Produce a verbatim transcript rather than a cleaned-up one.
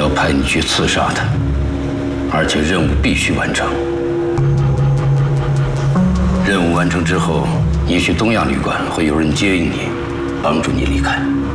要派你去刺杀他，而且任务必须完成。任务完成之后，你去东亚旅馆，会有人接应你，帮助你离开。